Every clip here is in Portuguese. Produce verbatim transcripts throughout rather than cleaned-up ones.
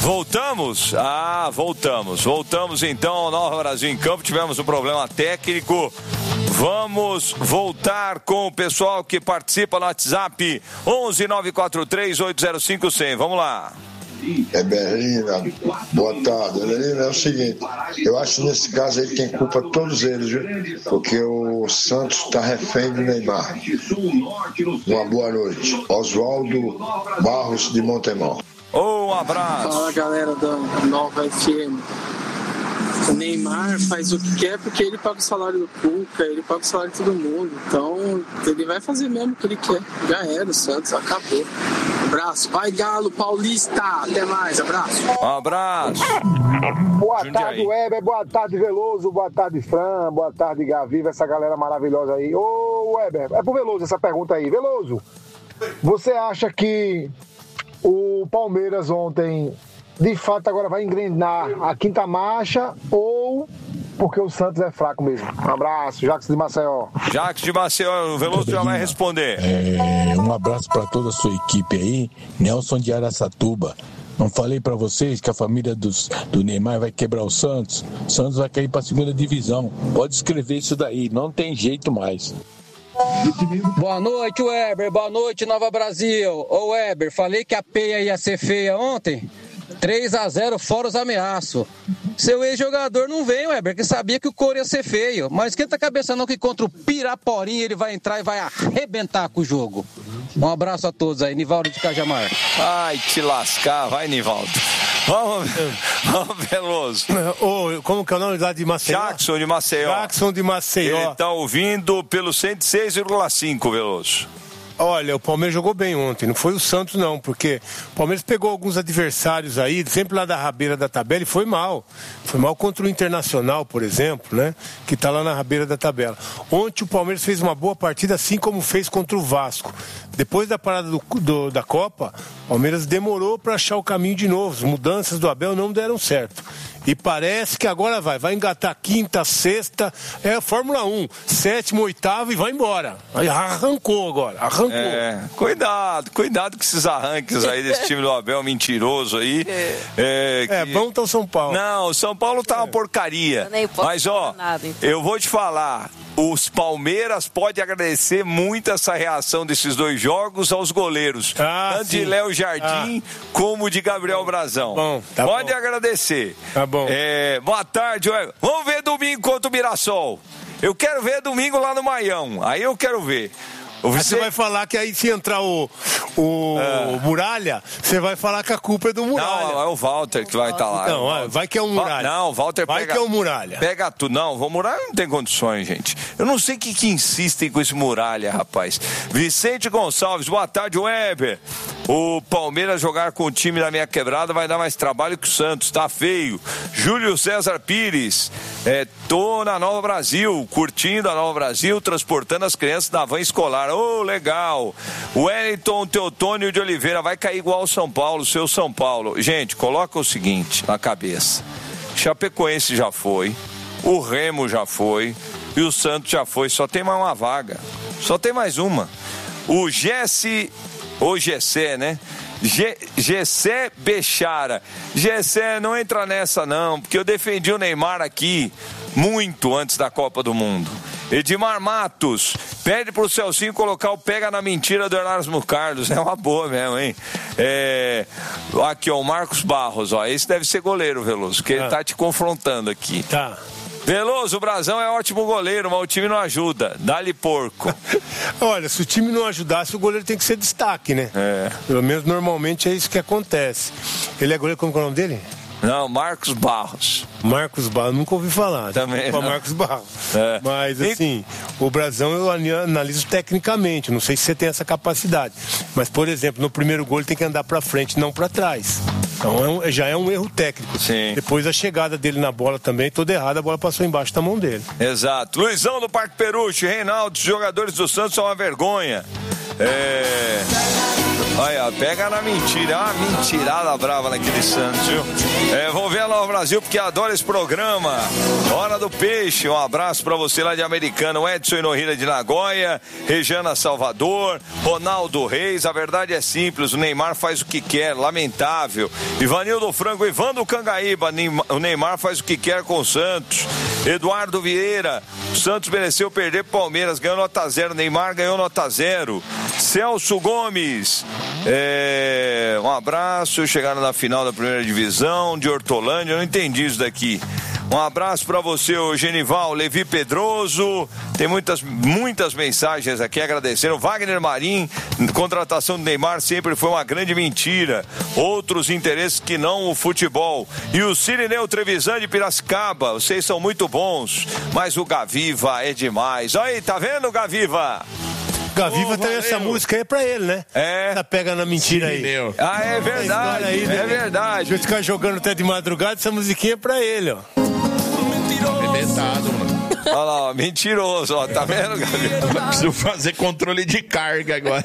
Voltamos? Ah, voltamos. Voltamos então ao Nova Brasil em Campo. Tivemos um problema técnico. Vamos voltar com o pessoal que participa no WhatsApp onze nove quatro três oito zero cinco zero zero. Vamos lá. É Berlina, boa tarde. Berlina, é o seguinte, eu acho que nesse caso aí tem culpa todos eles, viu? Porque o Santos está refém do Neymar. Uma boa noite. Oswaldo Barros de Montemor. Um abraço. Fala, galera da Nova F M. O Neymar faz o que quer porque ele paga o salário do Cuca, ele paga o salário de todo mundo. Então, ele vai fazer mesmo o que ele quer. Já era, o Santos acabou. Abraço. Vai, Galo Paulista. Até mais. Abraço. Um abraço. Boa tarde, Weber. Boa tarde, Veloso. Boa tarde, Fran. Boa tarde, Gaviva. Essa galera maravilhosa aí. Ô, Weber, é pro Veloso essa pergunta aí. Veloso, você acha que o Palmeiras ontem, de fato, agora vai engrenar a quinta marcha ou porque o Santos é fraco mesmo? Um abraço, Jacques de Maceió. Jacques de Maceió, o Veloso já vai responder. É, um abraço para toda a sua equipe aí. Nelson de Araçatuba. Não falei para vocês que a família dos, do Neymar vai quebrar o Santos? O Santos vai cair para a segunda divisão. Pode escrever isso daí, não tem jeito mais. Boa noite, Weber. Boa noite, Nova Brasil. Ô, Weber, falei que a peia ia ser feia ontem. três a zero fora os ameaços. Seu ex-jogador não vem, Weber, que sabia que o couro ia ser feio. Mas esquenta a cabeça não que contra o Piraporinha ele vai entrar e vai arrebentar com o jogo. Um abraço a todos aí, Nivaldo de Cajamar. Ai, te lascar, vai, Nivaldo. Vamos, vamos, Veloso. Ô, como que é o nome lá de Maceió? Jackson de Maceió. Jackson de Maceió. Ele tá ouvindo pelo cento e seis vírgula cinco, Veloso. Olha, o Palmeiras jogou bem ontem, não foi o Santos não, porque o Palmeiras pegou alguns adversários aí, sempre lá da rabeira da tabela, e foi mal. Foi mal contra o Internacional, por exemplo, né? Que tá lá na rabeira da tabela. Ontem o Palmeiras fez uma boa partida, assim como fez contra o Vasco. Depois da parada do, do, da Copa, o Palmeiras demorou para achar o caminho de novo. As mudanças do Abel não deram certo. E parece que agora vai, vai engatar quinta, sexta, é a Fórmula um, sétimo, oitavo e vai embora. Aí arrancou agora, arrancou. É, cuidado, cuidado com esses arranques aí desse time do Abel mentiroso aí. É, é, que... é vamos tá o São Paulo. Não, o São Paulo tá uma porcaria. Mas ó, nada, então. Eu vou te falar, os Palmeiras podem agradecer muito essa reação desses dois jogos aos goleiros. Ah, tanto de Léo Jardim ah. como de Gabriel Brazão. Bom, tá pode bom. agradecer. Tá bom. É, boa tarde, ué. Vamos ver domingo contra o Mirassol. Eu quero ver domingo lá no Maião. Aí eu quero ver. Aí você vai falar que aí se entrar o, o, é. o Muralha, você vai falar que a culpa é do Muralha. Não, é o Walter que vai estar tá lá. Não, é vai que é o Muralha. Não, o Walter vai pega... que é o Muralha. Pega tudo. Não, o Muralha não tem condições, gente. Eu não sei o que, que insistem com esse Muralha, rapaz. Vicente Gonçalves, boa tarde, Weber. O Palmeiras jogar com o time da minha quebrada vai dar mais trabalho que o Santos, tá feio. Júlio César Pires, é, tô na Nova Brasil, curtindo a Nova Brasil, transportando as crianças da van escolar. Ô, oh, legal. Wellington Teotônio de Oliveira, vai cair igual o São Paulo, seu São Paulo. Gente, coloca o seguinte na cabeça. Chapecoense já foi, o Remo já foi e o Santos já foi. Só tem mais uma vaga. Só tem mais uma. O Jesse, ou Gessé, né? Gessé Bechara. Gessé, não entra nessa não, porque eu defendi o Neymar aqui muito antes da Copa do Mundo. Edmar Matos, pede pro Celcinho colocar o pega na mentira do Erasmo Carlos. É uma boa mesmo, hein? É... Aqui, ó, o Marcos Barros, ó. Esse deve ser goleiro, Veloso, que ah. ele tá te confrontando aqui. Tá. Veloso, o Brazão é ótimo goleiro, mas o time não ajuda. Dá-lhe porco. Olha, se o time não ajudasse, o goleiro tem que ser destaque, né? É. Pelo menos normalmente é isso que acontece. Ele é goleiro, como é o nome dele? Não, Marcos Barros. Marcos Barros, nunca ouvi falar. Também não. Marcos Barros. É. Mas assim, e... o Brazão eu analiso tecnicamente, não sei se você tem essa capacidade. Mas, por exemplo, no primeiro gol ele tem que andar pra frente, não pra trás. Então é um, já é um erro técnico. Sim. Depois a chegada dele na bola também, toda errada, a bola passou embaixo da mão dele. Exato. Luizão do Parque Peruche, Reinaldo, os jogadores do Santos são uma vergonha. É... Olha, pega na mentira, é uma mentirada brava naquele Santos, viu? É, vou ver a Nova Brasil porque adoro esse programa. Hora do Peixe, um abraço pra você lá de Americana, Edson Inohira de Nagoya, Rejana Salvador, Ronaldo Reis. A verdade é simples, o Neymar faz o que quer, lamentável. Ivanildo Franco, Ivando Cangaíba, o Neymar faz o que quer com o Santos. Eduardo Vieira, o Santos mereceu perder pro Palmeiras, ganhou nota zero, Neymar ganhou nota zero. Celso Gomes, é, um abraço, chegaram na final da primeira divisão de Hortolândia, eu não entendi isso daqui. Um abraço para você, o Genival, Levi Pedroso, tem muitas, muitas mensagens aqui agradecendo. Wagner Marim, contratação do Neymar sempre foi uma grande mentira. Outros interesses que não o futebol. E o Cirineu Trevisan de Piracicaba, vocês são muito bons, mas o Gaviva é demais. Olha aí, tá vendo, Gaviva? Gaviva oh, tem essa música aí pra ele, né? É. Tá pegando na mentira aí. Ah, é verdade, aí, né? É verdade. Se eu ficar jogando até de madrugada, essa musiquinha é pra ele, ó. Arrebentado, mano. Olha lá, ó, mentiroso, ó, tá vendo, Gabriel? Preciso fazer controle de carga agora.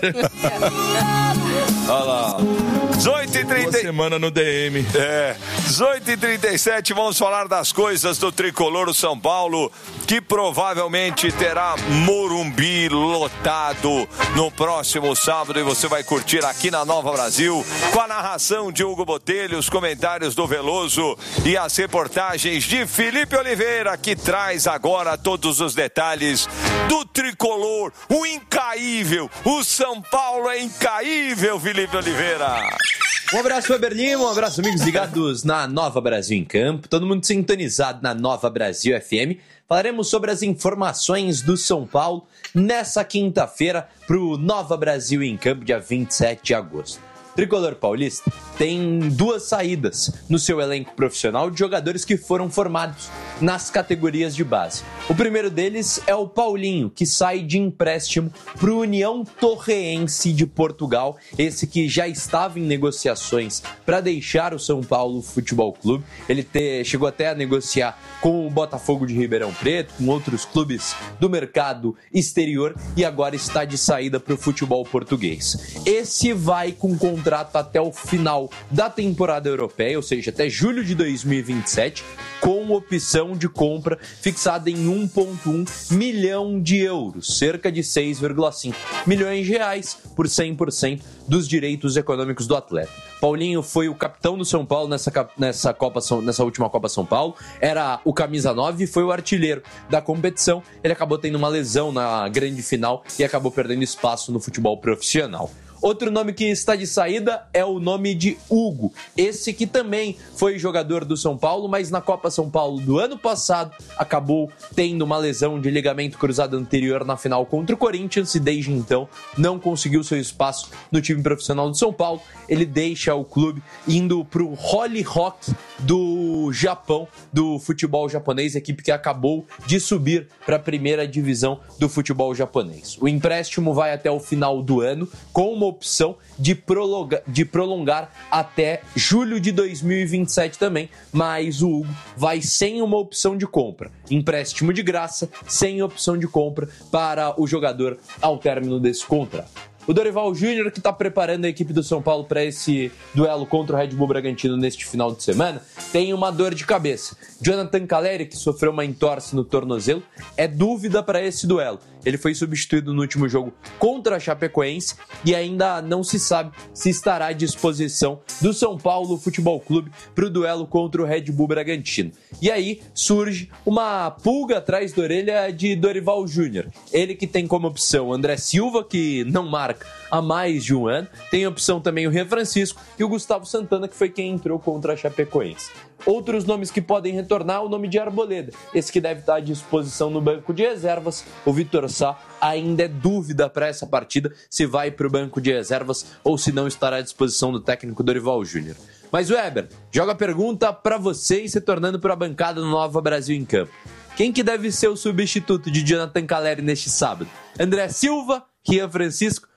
Olha lá. dezoito e trinta. Uma semana no D M. É. dezoito e trinta e sete, vamos falar das coisas do tricolor do São Paulo, que provavelmente terá Morumbi lotado no próximo sábado, e você vai curtir aqui na Nova Brasil, com a narração de Hugo Botelho, os comentários do Veloso e as reportagens de Felipe Oliveira, que traz agora todos os detalhes do tricolor, o incaível, o São Paulo é incaível, Felipe Oliveira. Um abraço, Weber Lima, um abraço, amigos ligados na Nova Brasil em Campo, todo mundo sintonizado na Nova Brasil F M. Falaremos sobre as informações do São Paulo nessa quinta-feira para o Nova Brasil em Campo, dia vinte e sete de agosto. O tricolor paulista tem duas saídas no seu elenco profissional de jogadores que foram formados nas categorias de base. O primeiro deles é o Paulinho, que sai de empréstimo para o União Torreense de Portugal, esse que já estava em negociações para deixar o São Paulo Futebol Clube. Ele te, chegou até a negociar com o Botafogo de Ribeirão Preto, com outros clubes do mercado exterior, e agora está de saída para o futebol português. Esse vai com contrato até o final da temporada europeia, ou seja, até julho de dois mil e vinte e sete, com opção de compra fixada em um vírgula um milhão de euros, cerca de seis vírgula cinco milhões de reais por cem por cento dos direitos econômicos do atleta. Paulinho foi o capitão do São Paulo nessa, nessa, Copa, nessa última Copa São Paulo, era o camisa nove e foi o artilheiro da competição. Ele acabou tendo uma lesão na grande final e acabou perdendo espaço no futebol profissional. Outro nome que está de saída é o nome de Hugo, esse que também foi jogador do São Paulo, mas na Copa São Paulo do ano passado acabou tendo uma lesão de ligamento cruzado anterior na final contra o Corinthians e desde então não conseguiu seu espaço no time profissional do São Paulo. Ele deixa o clube indo para o Holy Rock do Japão, do futebol japonês, equipe que acabou de subir para a primeira divisão do futebol japonês. O empréstimo vai até o final do ano, com uma opção de prolongar, de prolongar até julho de dois mil e vinte e sete também, mas o Hugo vai sem uma opção de compra. Empréstimo de graça, sem opção de compra para o jogador ao término desse contrato. O Dorival Júnior, que está preparando a equipe do São Paulo para esse duelo contra o Red Bull Bragantino neste final de semana, tem uma dor de cabeça. Jonathan Calleri, que sofreu uma entorse no tornozelo, é dúvida para esse duelo. Ele foi substituído no último jogo contra a Chapecoense e ainda não se sabe se estará à disposição do São Paulo Futebol Clube para o duelo contra o Red Bull Bragantino. E aí surge uma pulga atrás da orelha de Dorival Júnior. Ele que tem como opção André Silva, que não marca há mais de um ano. Tem opção também o Rian Francisco e o Gustavo Santana, que foi quem entrou contra a Chapecoense. Outros nomes que podem retornar, o nome de Arboleda, esse que deve estar à disposição no banco de reservas. O Vitor Sá ainda é dúvida para essa partida, se vai para o banco de reservas ou se não estará à disposição do técnico Dorival Júnior. Mas Weber, joga a pergunta para você e se tornando para a bancada do Nova Brasil em Campo. Quem que deve ser o substituto de Jonathan Calleri neste sábado? André Silva, Rian Francisco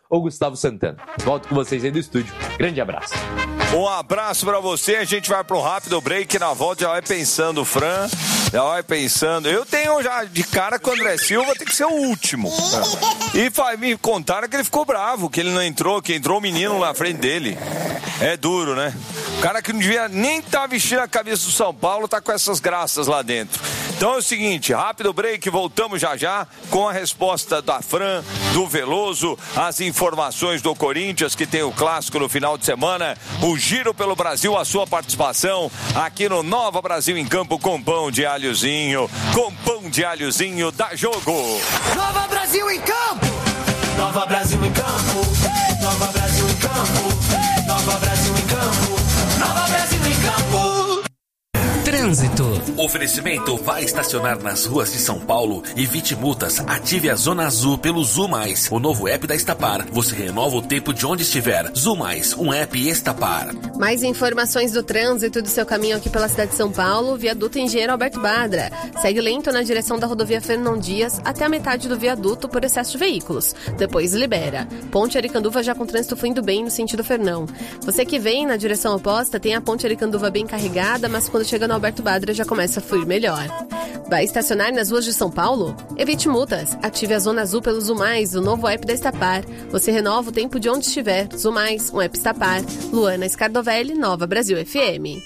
ou Gustavo Santana. Volto com vocês aí do estúdio. Grande abraço. Um abraço pra você, a gente vai pro rápido break, na volta já vai pensando, Fran, já vai pensando. Eu tenho já de cara que o André Silva tem que ser o último. E vai, me contaram que ele ficou bravo, que ele não entrou, que entrou o menino na frente dele. É duro, né? O cara que não devia nem estar tá vestindo a cabeça do São Paulo tá com essas graças lá dentro. Então é o seguinte, rápido break, voltamos já já com a resposta da Fran, do Veloso, as informações do Corinthians, que tem o clássico no final de semana, o Giro pelo Brasil, a sua participação aqui no Nova Brasil em Campo com pão de alhozinho, com pão de alhozinho, dá jogo. Nova Brasil em Campo! Nova Brasil em Campo! Nova Brasil em Campo! Nova Brasil em Campo! Nova Brasil em Campo! Trânsito. Oferecimento: vai estacionar nas ruas de São Paulo? Evite multas. Ative a Zona Azul pelo Zu Mais, o novo app da Estapar. Você renova o tempo de onde estiver. Zu Mais, um app Estapar. Mais informações do trânsito do seu caminho aqui pela cidade de São Paulo. Viaduto Engenheiro Alberto Badra. Segue lento na direção da rodovia Fernão Dias até a metade do viaduto por excesso de veículos. Depois libera. Ponte Aricanduva já com trânsito fluindo bem no sentido Fernão. Você que vem na direção oposta tem a Ponte Aricanduva bem carregada, mas quando chega no Alberto Badra já começa a fluir melhor. Vai estacionar nas ruas de São Paulo? Evite multas. Ative a Zona Azul pelo Zu Mais, o novo app da Estapar. Você renova o tempo de onde estiver. Zu Mais, um app Estapar. Luana Scardovelli, Nova Brasil F M.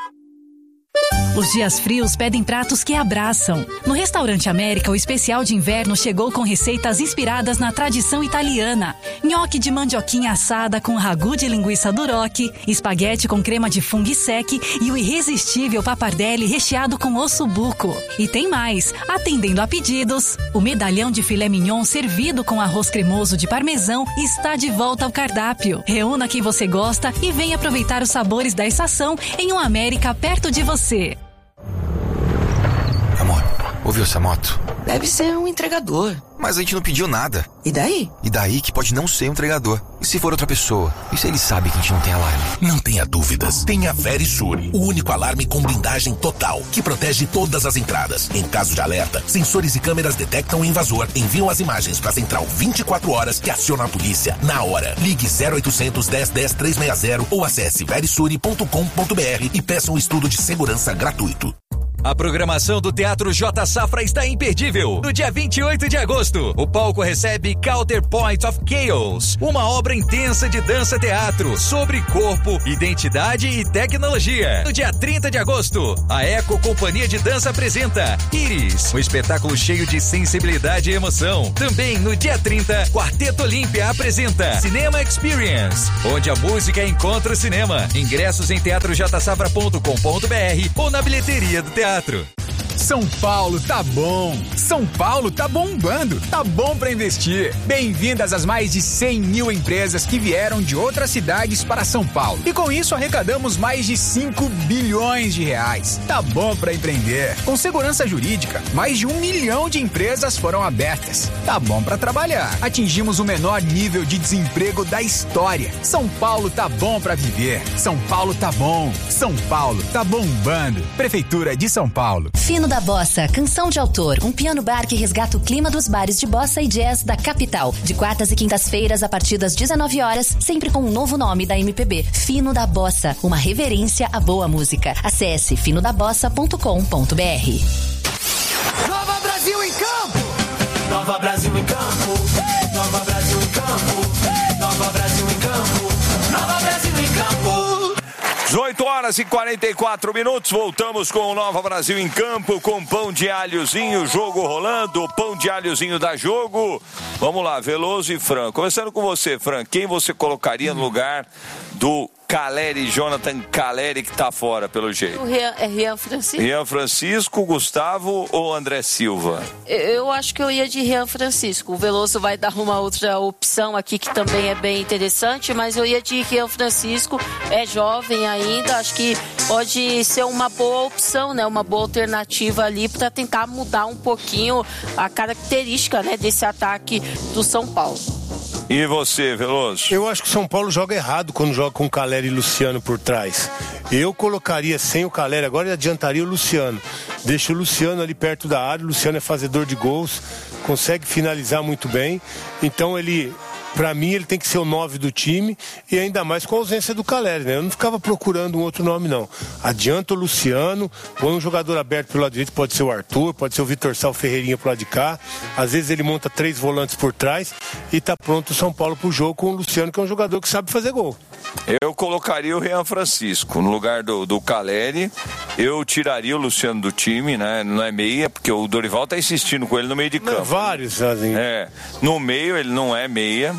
Os dias frios pedem pratos que abraçam. No Restaurante América, o especial de inverno chegou com receitas inspiradas na tradição italiana. Nhoque de mandioquinha assada com ragu de linguiça duroc, espaguete com crema de fungo sec e o irresistível pappardelle recheado com ossobuco. E tem mais, atendendo a pedidos, o medalhão de filé mignon servido com arroz cremoso de parmesão está de volta ao cardápio. Reúna quem você gosta e venha aproveitar os sabores da estação em um América perto de você. Amor, ouviu essa moto? Deve ser um entregador. Mas a gente não pediu nada. E daí? E daí que pode não ser um entregador. E se for outra pessoa? E se ele sabe que a gente não tem alarme? Não tenha dúvidas. Tenha a Verisure, o único alarme com blindagem total, que protege todas as entradas. Em caso de alerta, sensores e câmeras detectam o invasor, enviam as imagens para a central vinte e quatro horas que aciona a polícia na hora. Ligue zero oitocentos, dez, dez, trezentos e sessenta ou acesse verisure ponto com ponto br e peça um estudo de segurança gratuito. A programação do Teatro J Safra está imperdível. No dia vinte e oito de agosto, o palco recebe Counterpoint of Chaos, uma obra intensa de dança-teatro sobre corpo, identidade e tecnologia. No dia trinta de agosto, a Eco Companhia de Dança apresenta Iris, um espetáculo cheio de sensibilidade e emoção. Também no dia trinta, Quarteto Olímpia apresenta Cinema Experience, onde a música encontra o cinema. Ingressos em teatro j safra ponto com ponto br ou na bilheteria do teatro. São Paulo tá bom, São Paulo tá bombando, tá bom pra investir. Bem-vindas às mais de cem mil empresas que vieram de outras cidades para São Paulo. E com isso arrecadamos mais de cinco bilhões de reais. Tá bom pra empreender. Com segurança jurídica, mais de um milhão de empresas foram abertas. Tá bom pra trabalhar. Atingimos o menor nível de desemprego da história. São Paulo tá bom pra viver. São Paulo tá bom. São Paulo tá bombando. Prefeitura de São Paulo. Fino da Bossa, canção de autor, um piano bar que resgata o clima dos bares de bossa e jazz da capital. De quartas e quintas-feiras a partir das dezenove horas, sempre com um novo nome da M P B. Fino da Bossa, uma reverência à boa música. Acesse fino da bossa ponto com ponto br. Nova Brasil em Campo! Nova Brasil em Campo! Nova Brasil em Campo! Nova Brasil em Campo! Nova Brasil em Campo! dezoito horas e quarenta e quatro minutos, voltamos com o Nova Brasil em Campo, com pão de alhozinho, jogo rolando, pão de alhozinho da jogo. Vamos lá, Veloso e Fran. Começando com você, Fran, quem você colocaria no lugar do Caleri, Jonathan Caleri, que tá fora, pelo jeito? O Rian, é Rian Francisco. Rian Francisco, Gustavo ou André Silva? Eu acho que eu ia de Rian Francisco. O Veloso vai dar uma outra opção aqui que também é bem interessante, mas eu ia de Rian Francisco. É jovem ainda, acho que pode ser uma boa opção, né? Uma boa alternativa ali para tentar mudar um pouquinho a característica, né, desse ataque do São Paulo. E você, Veloso? Eu acho que o São Paulo joga errado quando joga com Caleri e Luciano por trás. Eu colocaria sem o Caleri agora e adiantaria o Luciano. Deixa o Luciano ali perto da área. O Luciano é fazedor de gols, consegue finalizar muito bem. Então ele Pra mim, ele tem que ser o nove do time e ainda mais com a ausência do Caleri, né? Eu não ficava procurando um outro nome, não. Adianta o Luciano, põe um jogador aberto pelo lado direito, pode ser o Arthur, pode ser o Vitor Sá, o Ferreirinha pro lado de cá. Às vezes ele monta três volantes por trás e tá pronto o São Paulo pro jogo com o Luciano, que é um jogador que sabe fazer gol. Eu colocaria o Rian Francisco no lugar do, do Caleri. Eu tiraria o Luciano do time, né? Não é meia, porque o Dorival tá insistindo com ele no meio de campo. Não, vários, assim. É, no meio ele não é meia.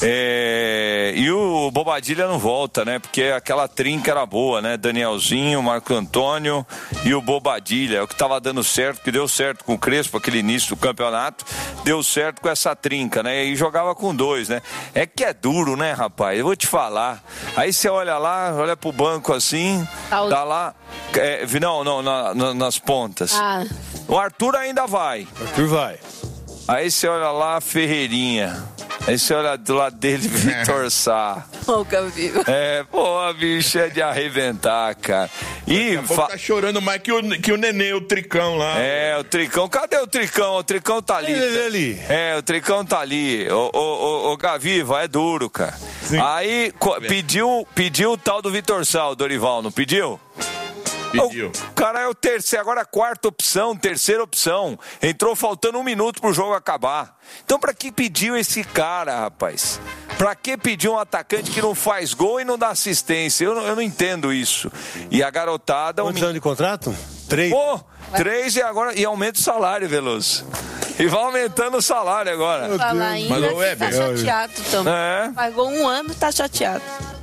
É, e o Bobadilha não volta, né? Porque aquela trinca era boa, né? Danielzinho, Marco Antônio e o Bobadilha. É o que tava dando certo, que deu certo com o Crespo, aquele início do campeonato. Deu certo com essa trinca, né? E jogava com dois, né? É que é duro, né, rapaz? Eu vou te falar. Aí você olha lá, olha pro banco assim, tá, tá lá. É, não, não, na, na, nas pontas. Ah. O Arthur ainda vai. Arthur vai. Aí você olha lá, Ferreirinha. Aí você olha do lado dele, Vitor Sá. Ô, Gaviva. É, pô, bicho, é de arrebentar, cara. E fa... tá chorando mais que o, que o Nenê, o Tricão lá. É, o Tricão. Cadê o Tricão? O Tricão tá ali. Ele ali. É, o Tricão tá ali. Ô, ô, ô, ô Gaviva, é duro, cara. Sim. Aí co- pediu, pediu o tal do Vitor Sá, o Dorival, não pediu? Pediu. O cara é o terceiro, agora a quarta opção, terceira opção. Entrou faltando um minuto pro jogo acabar. Então pra que pediu esse cara, rapaz? Pra que pediu um atacante que não faz gol e não dá assistência? Eu não, eu não entendo isso. E a garotada... Quantos um... anos de contrato? Três. Pô, três e agora... E aumenta o salário, Veloso. E vai aumentando o salário agora. Falar ainda Mas, que Weber, tá chateado também. É. Pagou um ano e tá chateado.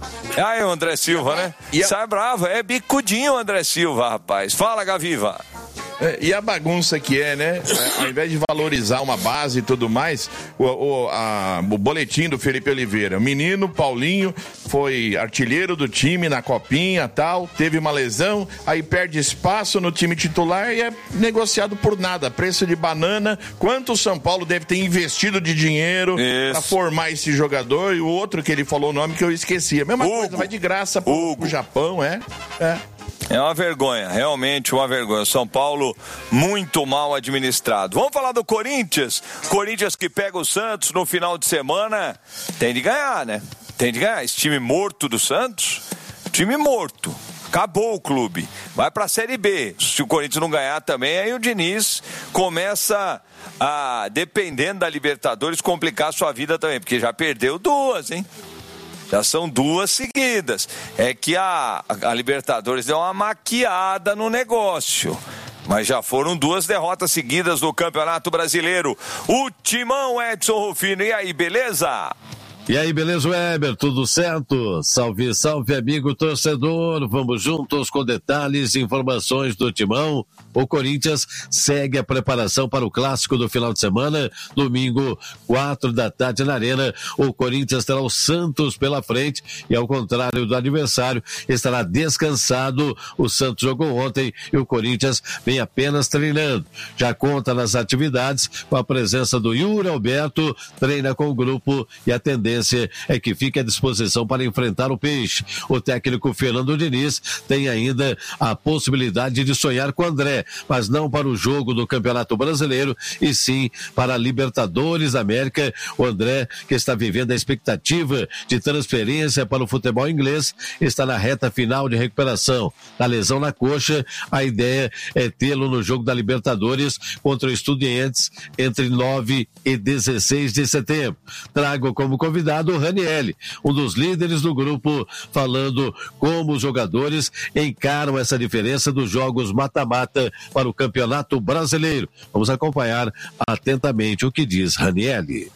Aí, o André Silva, né? E a... Sai bravo, é bicudinho o André Silva, rapaz. Fala, Gaviva. É, e a bagunça que é, né? É, ao invés de valorizar uma base e tudo mais, o, o, a, o boletim do Felipe Oliveira. O menino Paulinho foi artilheiro do time na copinha e tal, teve uma lesão, aí perde espaço no time titular e é negociado por nada. Preço de banana. Quanto o São Paulo deve ter investido de dinheiro para formar esse jogador? E o outro que ele falou o nome que eu esqueci. A mesma Hugo. coisa, vai de graça pro, pro Japão, é? É. É uma vergonha, realmente uma vergonha. São Paulo muito mal administrado. Vamos falar do Corinthians? Corinthians que pega o Santos no final de semana. Tem de ganhar, né? Tem de ganhar. Esse time morto do Santos, time morto. Acabou o clube. Vai pra Série B. Se o Corinthians não ganhar também, aí o Diniz começa a, dependendo da Libertadores, complicar a sua vida também. Porque já perdeu duas, hein? Já são duas seguidas. É que a, a Libertadores deu uma maquiada no negócio. Mas já foram duas derrotas seguidas no Campeonato Brasileiro. O Timão, Edson Rufino. E aí, beleza? E aí, beleza, Weber? Tudo certo? Salve, salve, amigo torcedor. Vamos juntos com detalhes e informações do Timão. O Corinthians segue a preparação para o clássico do final de semana. Domingo, quatro da tarde na Arena. O Corinthians terá o Santos pela frente e, ao contrário do adversário, estará descansado. O Santos jogou ontem e o Corinthians vem apenas treinando. Já conta nas atividades com a presença do Yuri Alberto, treina com o grupo e a tendência é que fique à disposição para enfrentar o Peixe. O técnico Fernando Diniz tem ainda a possibilidade de sonhar com o André, mas não para o jogo do Campeonato Brasileiro, e sim para a Libertadores da América. O André, que está vivendo a expectativa de transferência para o futebol inglês, está na reta final de recuperação da lesão na coxa. A ideia é tê-lo no jogo da Libertadores contra o Estudiantes entre nove e dezesseis de setembro. Trago como convidado o Ranielli, um dos líderes do grupo, falando como os jogadores encaram essa diferença dos jogos mata-mata para o Campeonato Brasileiro. Vamos acompanhar atentamente o que diz Ranielli.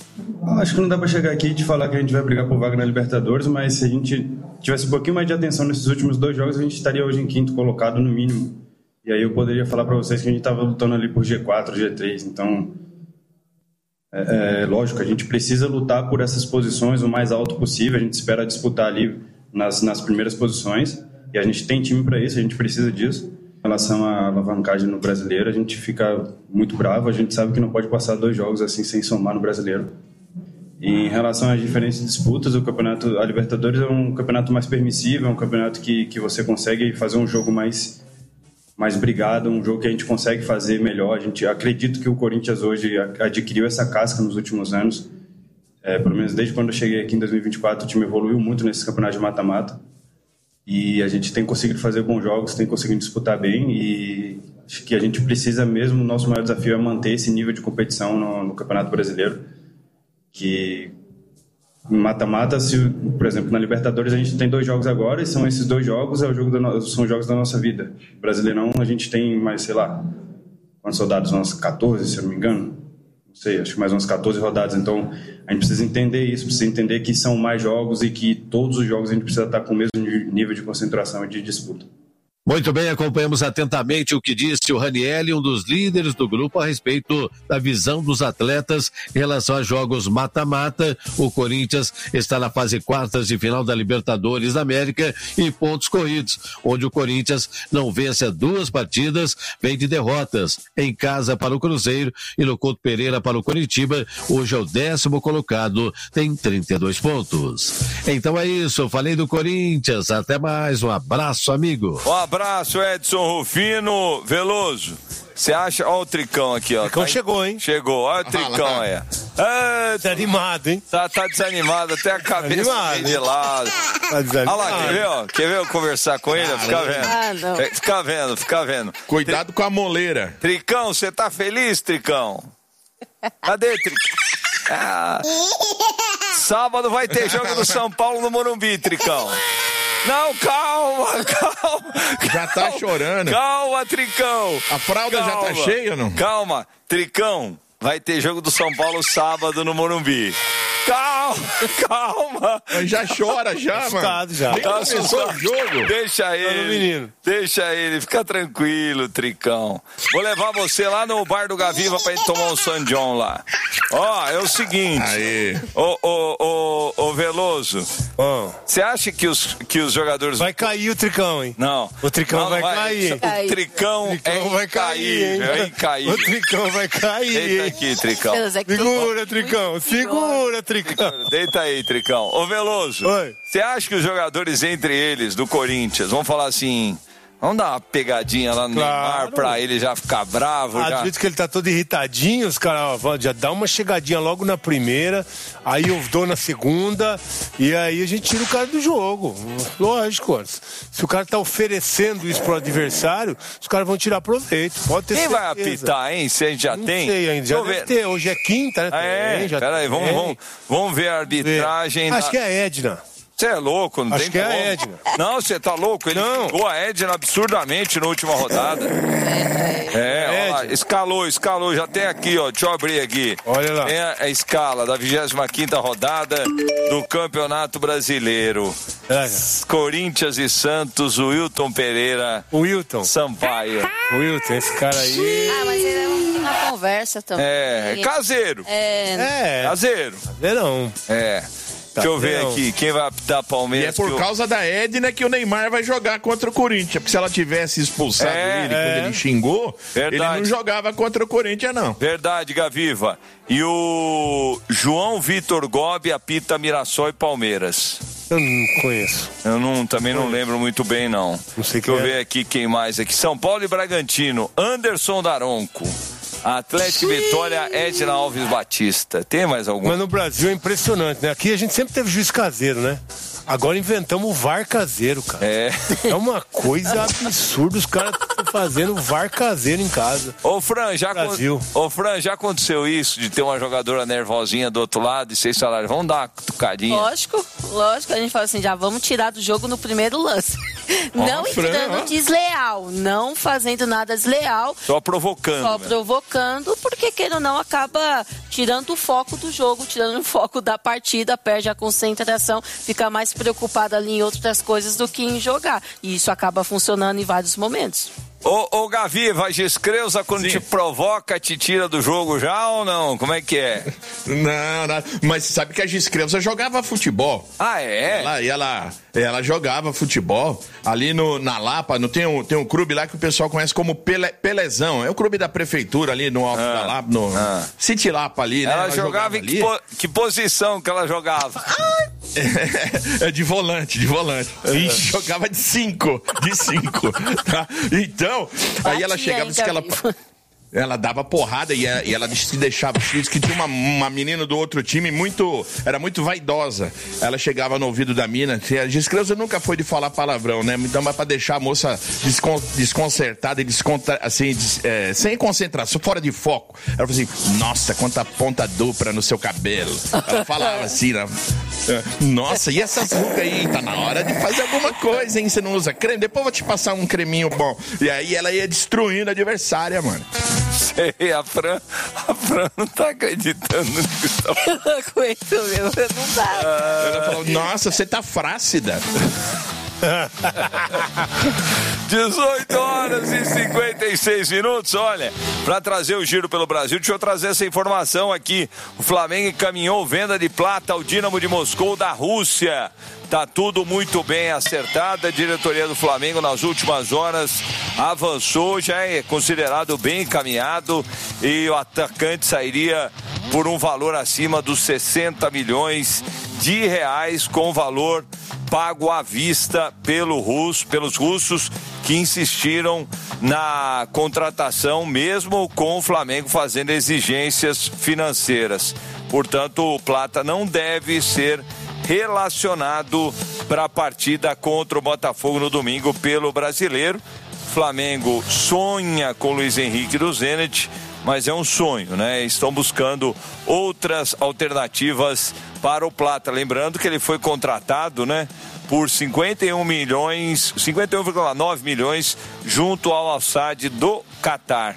Acho que não dá para chegar aqui e te falar que a gente vai brigar por vaga na Libertadores, mas se a gente tivesse um pouquinho mais de atenção nesses últimos dois jogos, a gente estaria hoje em quinto colocado no mínimo. E aí eu poderia falar para vocês que a gente estava lutando ali por G quatro, G três, então... É, é lógico, a gente precisa lutar por essas posições o mais alto possível. A gente espera disputar ali nas, nas primeiras posições e a gente tem time para isso, a gente precisa disso. Em relação à alavancagem no Brasileiro, a gente fica muito bravo, a gente sabe que não pode passar dois jogos assim sem somar no Brasileiro. E em relação às diferentes disputas, o campeonato, a Libertadores é um campeonato mais permissível, é um campeonato que, que você consegue fazer um jogo mais... mais brigado, um jogo que a gente consegue fazer melhor. A gente acredito que o Corinthians hoje adquiriu essa casca nos últimos anos É, pelo menos desde quando eu cheguei aqui em dois mil e vinte e quatro, o time evoluiu muito nesse campeonato de mata-mata. E a gente tem conseguido fazer bons jogos, tem conseguido disputar bem. E acho que a gente precisa mesmo, o nosso maior desafio é manter esse nível de competição no, no Campeonato Brasileiro. Que mata-mata, se, por exemplo, na Libertadores a gente tem dois jogos agora, e são esses dois jogos, é o jogo da no... são jogos da nossa vida. Brasileirão a gente tem mais, sei lá, quantos rodadas? Umas catorze, se eu não me engano. Não sei, acho que mais umas catorze rodadas. Então a gente precisa entender isso, precisa entender que são mais jogos e que todos os jogos a gente precisa estar com o mesmo nível de concentração e de disputa. Muito bem, acompanhamos atentamente o que disse o Ranieri, um dos líderes do grupo, a respeito da visão dos atletas em relação a jogos mata-mata. O Corinthians está na fase quartas de final da Libertadores da América e pontos corridos, onde o Corinthians não vence há duas partidas, vem de derrotas em casa para o Cruzeiro e no Couto Pereira para o Coritiba. Hoje é o décimo colocado, tem trinta e dois pontos. Então é isso, falei do Corinthians, até mais, um abraço, amigo. Um abraço, Edson Rufino. Veloso, você acha, ó o Tricão aqui, ó. O Tricão tá chegou, hein? Chegou, olha o Tricão aí. É, desanimado, hein? Tá, tá desanimado, até a cabeça de lado. Tá desanimado. Olha lá, quer ver, ó? Quer ver eu conversar com ele? Ah, fica vendo. Ah, não. É, fica vendo, fica vendo. Cuidado Tri... com a moleira. Tricão, você tá feliz, Tricão? Cadê, Tricão? Ah, sábado vai ter jogo do São Paulo no Morumbi, Tricão. Não, calma, calma. Já tá calma, chorando. Calma, Tricão. A fralda calma, já tá cheia ou não? Calma, Tricão. Vai ter jogo do São Paulo sábado no Morumbi. Calma, calma. Já chora, já, mano. Já. Tá começou o jogo. Deixa ele, menino. Deixa ele, fica tranquilo, Tricão. Vou levar você lá no bar do Gaviva pra gente tomar um San John lá. Ó, é o seguinte. Aí. Ô, ô, ô, ô, Veloso. Você acha que os, que os jogadores... Vai cair o Tricão, hein? Não. O Tricão não, vai, vai cair. O Tricão, o Tricão é vai cair, hein? É incaível. O Tricão vai cair. Deita aqui, Tricão. Segura, Tricão. Segura, Tricão. Deita aí, Tricão. Ô, Veloso, você acha que os jogadores entre eles, do Corinthians, vão falar assim... Vamos dar uma pegadinha lá no claro. Neymar pra ele já ficar bravo. Às já. vezes que ele tá todo irritadinho, os caras já dá uma chegadinha logo na primeira, aí eu dou na segunda, e aí a gente tira o cara do jogo. Lógico, se o cara tá oferecendo isso pro adversário, os caras vão tirar proveito. Pode ter Quem certeza. vai apitar, hein? Se a gente já Não tem? Não sei ainda, já Vou deve ver. ter. Hoje é quinta, né? Ah, é? Tem, já Peraí, vamos, vamos, vamos ver a arbitragem. Acho da... que é a Edna. Você é louco, não Acho tem que como. é a Edna. Não, você tá louco? Ele não. Ficou a Edna absurdamente na última rodada. É, é ó lá, escalou, escalou. Já tem aqui, ó. Deixa eu abrir aqui. Olha lá. Tem a, a escala da vigésima quinta rodada do Campeonato Brasileiro. É. Corinthians e Santos, o Wilton Pereira. O Wilton. Sampaio. O Wilton, esse cara aí. Ah, mas ele é uma conversa também. É, caseiro. É. É. Caseiro. Caseirão. É. Deixa eu ver aqui, quem vai apitar Palmeiras? E é por eu... causa da Edna que o Neymar vai jogar contra o Corinthians, porque se ela tivesse expulsado é, ele é. quando ele xingou, Verdade. ele não jogava contra o Corinthians, não. Verdade, Gaviva. E o João Vitor Gobi apita Mirassol e Palmeiras. Eu não conheço. Eu não, também não lembro muito bem, não. Não sei Deixa eu é. ver aqui quem mais aqui. São Paulo e Bragantino, Anderson Daronco. Atlético e Vitória, Edna Alves Batista. Tem mais algum? Mas no Brasil é impressionante, né? Aqui a gente sempre teve juiz caseiro, né? Agora inventamos o V A R caseiro, cara. É. É uma coisa absurda, os caras estão fazendo V A R caseiro em casa. Ô, Fran, já, Brasil. Con... Ô, Fran, já aconteceu isso de ter uma jogadora nervosinha do outro lado e seis salários? Vamos dar uma cutucadinha? Lógico, lógico. A gente fala assim, já vamos tirar do jogo no primeiro lance. Ó, não Fran, entrando ó. desleal, não fazendo nada desleal. Só provocando. Só né? provocando, porque queira ou não, acaba tirando o foco do jogo, tirando o foco da partida, perde a concentração, fica mais preocupado ali em outras coisas do que em jogar. E isso acaba funcionando em vários momentos. Ô, ô Gaviva, a Giscreuza, quando Sim. te provoca, te tira do jogo já ou não? Como é que é? Não, não, mas sabe que a Giscreuza jogava futebol. Ah, é? Ela, e ela, ela jogava futebol ali no, na Lapa, não tem um, tem um clube lá que o pessoal conhece como Pele, Pelezão. É o clube da prefeitura ali no Alto Ah, da Lapa, no ah. City Lapa ali, né? Ela, Ela jogava, em que, po- que posição que ela jogava? É, é de volante, de volante. E jogava de cinco, de cinco. Tá? Então, aí ela Batia, chegava e hein, disse que ela... Gaviva? Ela dava porrada e ela, e ela se deixava. Diz que tinha uma, uma menina do outro time muito. Era muito vaidosa. Ela chegava no ouvido da mina. Diz que eu nunca foi de falar palavrão, né? Então, mas pra deixar a moça descon, desconcertada e descontra, assim, des, é, sem concentração, fora de foco. Ela falou assim: nossa, quanta ponta dupla no seu cabelo. Ela falava assim, né? Nossa, e essas rugas aí? Tá na hora de fazer alguma coisa, hein? Você não usa creme? Depois eu vou te passar um creminho bom. E aí ela ia destruindo a adversária, mano. Sei, a Fran, a Fran não tá acreditando nisso. Eu não aguento, meu, não dá. Ah, ela falou, nossa, você tá flácida. dezoito horas e cinquenta e seis minutos, olha, para trazer o giro pelo Brasil, deixa eu trazer essa informação aqui. O Flamengo encaminhou venda de plata ao Dínamo de Moscou da Rússia. Tá tudo muito bem acertado. A diretoria do Flamengo nas últimas horas avançou, já é considerado bem encaminhado e o atacante sairia por um valor acima dos sessenta milhões de reais, com valor pago à vista pelo russo, pelos russos que insistiram na contratação, mesmo com o Flamengo fazendo exigências financeiras. Portanto, o Plata não deve ser relacionado para a partida contra o Botafogo no domingo pelo Brasileiro. Flamengo sonha com Luiz Henrique do Zenit, mas é um sonho, né? Estão buscando outras alternativas para o Plata. Lembrando que ele foi contratado, né, por cinquenta e um milhões, cinquenta e um vírgula nove milhões junto ao Al-Sadd do Catar.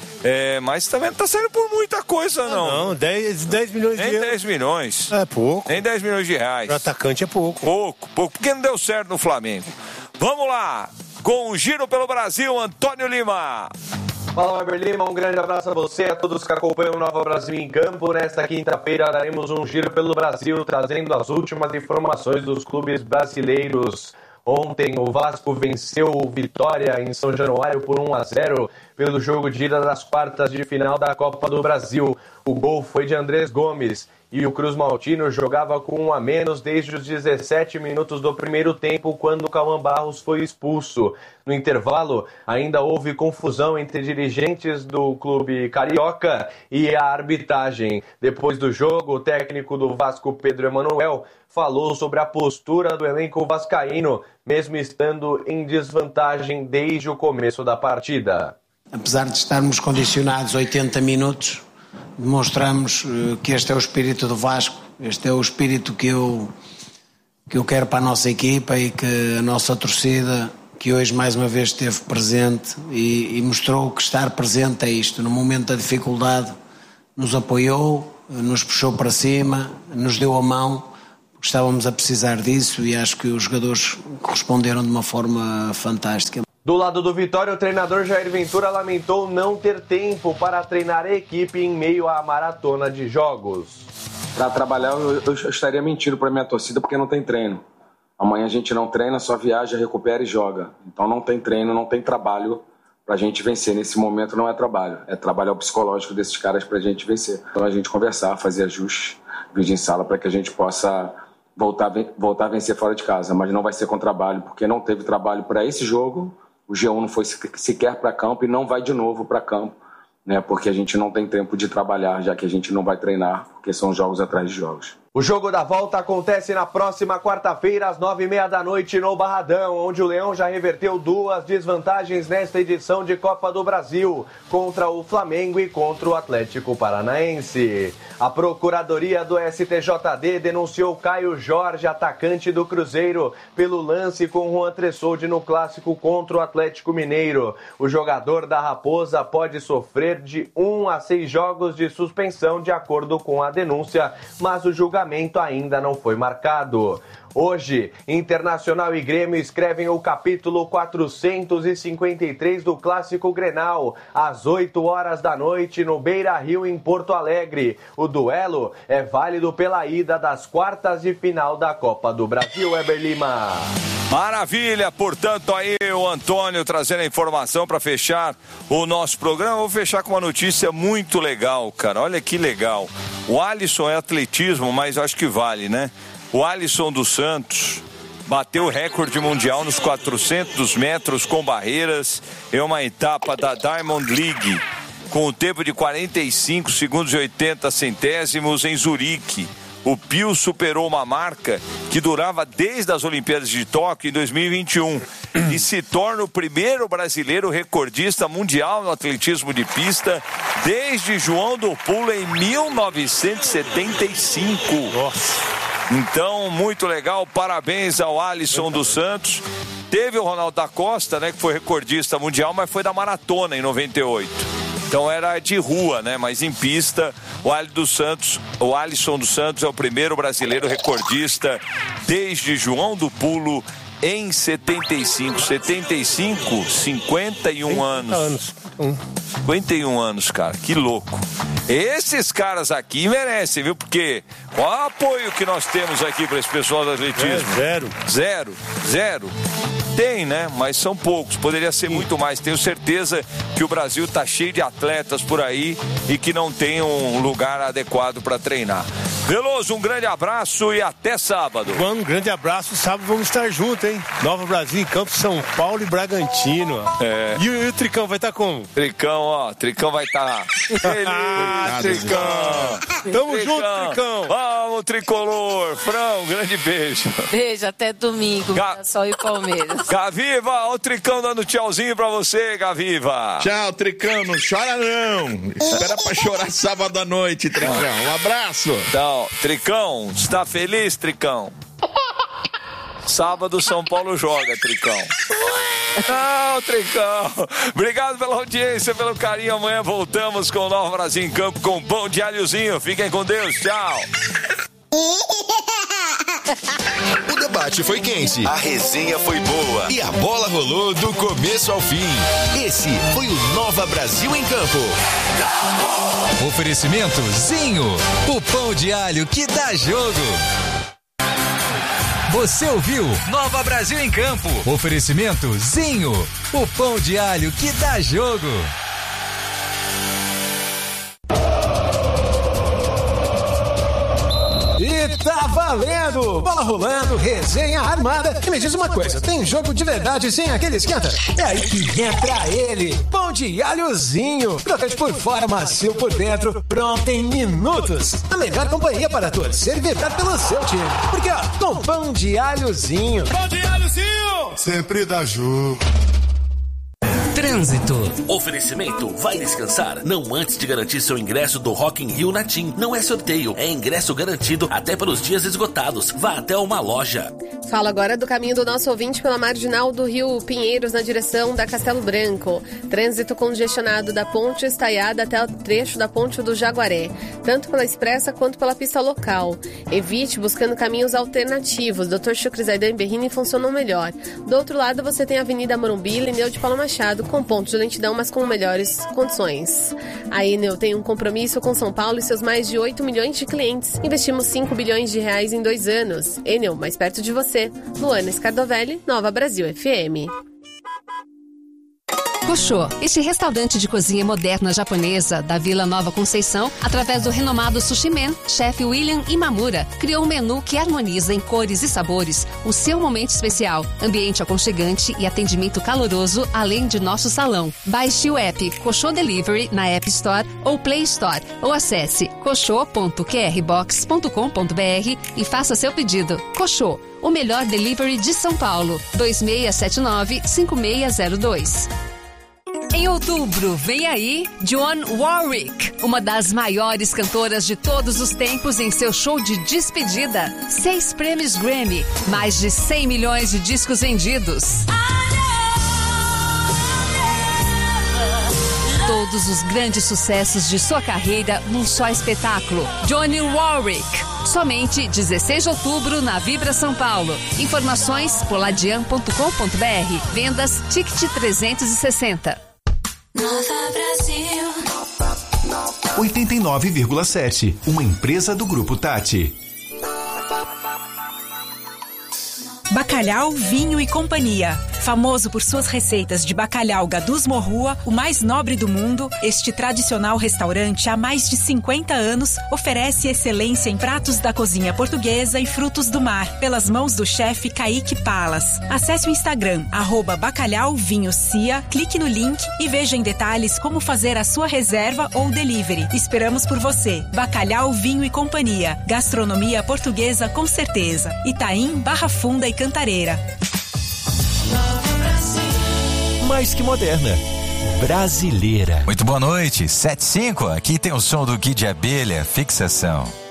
É, mas também não está saindo por muita coisa, não. Ah, não, dez, dez milhões Nem de euros. dez milhões. É pouco. Nem dez milhões de reais. O atacante é pouco. Pouco, pouco, porque não deu certo no Flamengo. Vamos lá, com o giro pelo Brasil, Antônio Lima. Fala, Weber Lima, um grande abraço a você, a todos que acompanham o Nova Brasil em Campo. Nesta quinta-feira daremos um giro pelo Brasil, trazendo as últimas informações dos clubes brasileiros. Ontem o Vasco venceu o Vitória em São Januário por um a zero pelo jogo de ida das quartas de final da Copa do Brasil. O gol foi de Andrés Gomes e o Cruz Maltino jogava com um a menos desde os dezessete minutos do primeiro tempo, quando o Cauã Barros foi expulso. No intervalo, ainda houve confusão entre dirigentes do clube carioca e a arbitragem. Depois do jogo, o técnico do Vasco, Pedro Emanuel, falou sobre a postura do elenco vascaíno, mesmo estando em desvantagem desde o começo da partida. Apesar de estarmos condicionados oitenta minutos, demonstramos que este é o espírito do Vasco, este é o espírito que eu, que eu quero para a nossa equipa e que a nossa torcida, que hoje mais uma vez esteve presente e, e mostrou que estar presente é isto. No momento da dificuldade nos apoiou, nos puxou para cima, nos deu a mão, porque estávamos a precisar disso, e acho que os jogadores corresponderam de uma forma fantástica. Do lado do Vitória, o treinador Jair Ventura lamentou não ter tempo para treinar a equipe em meio à maratona de jogos. Para trabalhar, eu, eu estaria mentindo para minha torcida, porque não tem treino. Amanhã a gente não treina, só viaja, recupera e joga. Então não tem treino, não tem trabalho para a gente vencer. Nesse momento não é trabalho, é trabalhar o psicológico desses caras para a gente vencer. Então a gente conversar, fazer ajustes, vídeo em sala, para que a gente possa voltar, voltar a vencer fora de casa. Mas não vai ser com trabalho, porque não teve trabalho para esse jogo. O G um não foi sequer para campo e não vai de novo para campo, né? Porque a gente não tem tempo de trabalhar, já que a gente não vai treinar, porque são jogos atrás de jogos. O jogo da volta acontece na próxima quarta-feira, às nove e meia da noite, no Barradão, onde o Leão já reverteu duas desvantagens nesta edição de Copa do Brasil, contra o Flamengo e contra o Atlético Paranaense. A Procuradoria do S T J D denunciou Caio Jorge, atacante do Cruzeiro, pelo lance com Juan Tressoldi no clássico contra o Atlético Mineiro. O jogador da Raposa pode sofrer de um a seis jogos de suspensão, de acordo com a denúncia, mas o julgamento ainda não foi marcado. Hoje, Internacional e Grêmio escrevem o capítulo quatrocentos e cinquenta e três do Clássico Grenal, às oito horas da noite, no Beira-Rio, em Porto Alegre. O duelo é válido pela ida das quartas de final da Copa do Brasil, Weber Lima. Maravilha, portanto, aí o Antônio trazendo a informação para fechar o nosso programa. Vou fechar com uma notícia muito legal, cara. Olha que legal. O Alisson é atletismo, mas acho que vale, né? O Alisson dos Santos bateu o recorde mundial nos quatrocentos metros com barreiras em uma etapa da Diamond League, com o tempo de quarenta e cinco segundos e oitenta centésimos em Zurique. O Pio superou uma marca que durava desde as Olimpíadas de Tóquio em dois mil e vinte e um e se torna o primeiro brasileiro recordista mundial no atletismo de pista desde João do Pulo em mil novecentos e setenta e cinco. Nossa. Então, muito legal, parabéns ao Alisson dos Santos. Teve o Ronaldo da Costa, né, que foi recordista mundial, mas foi da maratona em noventa e oito. Então era de rua, né? Mas em pista, o Alisson dos Santos, o Alisson dos Santos é o primeiro brasileiro recordista desde João do Pulo em setenta e cinco. setenta e cinco, cinquenta e um anos. cinquenta e um anos, cara. Que louco. Esses caras aqui merecem, viu? Porque qual o apoio que nós temos aqui para esse pessoal do atletismo? É, zero. Zero. Zero. Tem, né? Mas são poucos. Poderia ser muito mais. Tenho certeza que o Brasil está cheio de atletas por aí e que não tem um lugar adequado para treinar. Veloso, um grande abraço e até sábado. Um grande abraço. Sábado vamos estar juntos, hein? Nova Brasil em Campo, São Paulo e Bragantino. É. E, o, e o Tricão vai estar como? Tricão, ó. Tricão vai estar... Ah, Tricão. Tamo Tricão. junto, Tricão. Vamos, Tricolor. Frão, um grande beijo. Beijo, até domingo. Ga... Só e Palmeiras. Gaviva, ó o Tricão dando tchauzinho pra você, Gaviva. Tchau, Tricão, não chora não. Espera pra chorar sábado à noite, Tricão. Um abraço. Então, Tricão, está feliz, Tricão? Sábado São Paulo joga, Tricão. Não, Tricão. Obrigado pela audiência, pelo carinho. Amanhã voltamos com o Nova Brasil em Campo com Pão de Alhozinho. Fiquem com Deus, tchau. O debate foi quente, a resenha foi boa e a bola rolou do começo ao fim. Esse foi o Nova Brasil em Campo. Oferecimento Zinho, o pão de alho que dá jogo. Você ouviu Nova Brasil em Campo. Oferecimento Zinho, o pão de alho que dá jogo. E tá valendo! Bola rolando, resenha armada. E me diz uma coisa, tem jogo de verdade sem aquele esquenta? É aí que entra ele, Pão de Alhozinho. Crocante por fora, macio por dentro, pronto em minutos. A melhor companhia para torcer e vibrar pelo seu time. Porque ó, com Pão de Alhozinho. Pão de Alhozinho! Sempre dá jogo. Trânsito. Oferecimento, vai descansar? Não antes de garantir seu ingresso do Rock in Rio na TIM. Não é sorteio, é ingresso garantido até pelos dias esgotados. Vá até uma loja. Fala agora do caminho do nosso ouvinte pela marginal do Rio Pinheiros na direção da Castelo Branco. Trânsito congestionado da Ponte Estaiada até o trecho da Ponte do Jaguaré, tanto pela expressa quanto pela pista local. Evite buscando caminhos alternativos. doutor Chucre Zaidan e Berrini funcionam melhor. Do outro lado você tem a Avenida Morumbi e Lineu de Paulo Machado, com pontos de lentidão, mas com melhores condições. A Enel tem um compromisso com São Paulo e seus mais de oito milhões de clientes. Investimos cinco bilhões de reais em dois anos. Enel, mais perto de você. Luana Scardovelli, Nova Brasil F M. Koshô, este restaurante de cozinha moderna japonesa da Vila Nova Conceição, através do renomado Sushi Man, chefe William Imamura, criou um menu que harmoniza em cores e sabores o seu momento especial, ambiente aconchegante e atendimento caloroso, além de nosso salão. Baixe o app Koshô Delivery na App Store ou Play Store, ou acesse koshô ponto q r box ponto com ponto b r e faça seu pedido. Koshô, o melhor delivery de São Paulo. dois seis sete nove, cinco seis zero dois. Em outubro, vem aí Dionne Warwick, uma das maiores cantoras de todos os tempos em seu show de despedida. Seis prêmios Grammy, mais de cem milhões de discos vendidos. Todos os grandes sucessos de sua carreira num só espetáculo. Dionne Warwick. Somente dezesseis de outubro na Vibra São Paulo. Informações poladian ponto com ponto b r. Vendas Ticket trezentos e sessenta. Nova Brasil. oitenta e nove vírgula sete, uma empresa do Grupo Tati. Bacalhau, Vinho e Companhia. Famoso por suas receitas de bacalhau Gadus Morrua, o mais nobre do mundo, este tradicional restaurante há mais de cinquenta anos oferece excelência em pratos da cozinha portuguesa e frutos do mar, pelas mãos do chefe Kaique Palas. Acesse o Instagram, arroba Bacalhau Vinho Cia, clique no link e veja em detalhes como fazer a sua reserva ou delivery. Esperamos por você. Bacalhau, Vinho e Companhia. Gastronomia portuguesa com certeza. Itaim, Barra Funda e Cantareira. Mais que moderna. Brasileira. Muito boa noite. sete e cinco. Aqui tem o som do Kid Abelha, Fixação.